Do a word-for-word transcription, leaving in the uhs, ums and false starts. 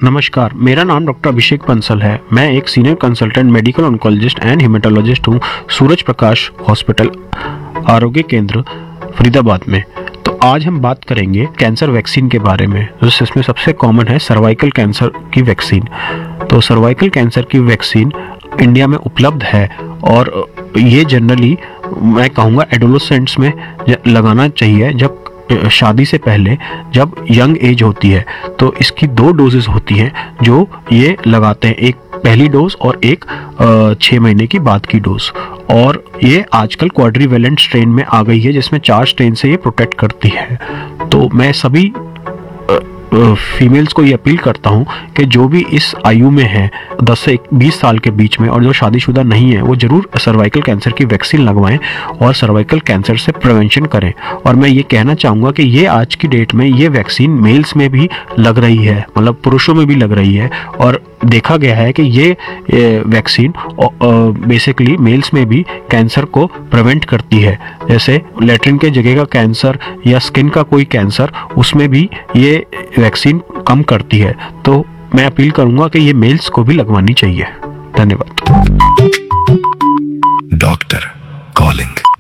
नमस्कार, मेरा नाम डॉक्टर अभिषेक बंसल है। मैं एक senior consultant medical oncologist and haematologist हूँ सूरज प्रकाश हॉस्पिटल आरोग्य केंद्र फरीदाबाद में। तो आज हम बात करेंगे कैंसर वैक्सीन के बारे में, जिसमें सबसे कॉमन है सर्वाइकल कैंसर की वैक्सीन। तो सर्वाइकल कैंसर की वैक्सीन इंडिया में उपलब्ध है और ये जनरली मैं कहूँगा एडोलेसेंट्स में लगाना चाहिए, जब शादी से पहले, जब यंग एज होती है। तो इसकी दो डोजेस होती हैं जो ये लगाते हैं, एक पहली डोज और एक छः महीने की बाद की डोज। और ये आजकल क्वाड्रीवेलेंट स्ट्रेन में आ गई है, जिसमें चार स्ट्रेन से ये प्रोटेक्ट करती है। तो मैं सभी फीमेल्स को ये अपील करता हूँ कि जो भी इस आयु में है दस से बीस साल के बीच में और जो शादीशुदा नहीं है, वो जरूर सर्वाइकल कैंसर की वैक्सीन लगवाएं और सर्वाइकल कैंसर से प्रिवेंशन करें। और मैं ये कहना चाहूँगा कि ये आज की डेट में ये वैक्सीन मेल्स में भी लग रही है, मतलब पुरुषों में भी लग रही है। और देखा गया है कि ये वैक्सीन बेसिकली मेल्स में भी कैंसर को प्रिवेंट करती है, जैसे लैट्रिन के जगह का कैंसर या स्किन का कोई कैंसर, उसमें भी ये वैक्सीन कम करती है। तो मैं अपील करूंगा कि ये मेल्स को भी लगवानी चाहिए। धन्यवाद। Doctor calling.